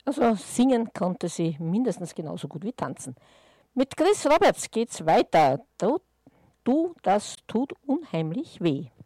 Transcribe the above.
Also singen konnte sie mindestens genauso gut wie tanzen. Mit Chris Roberts geht's weiter. Du, das tut unheimlich weh.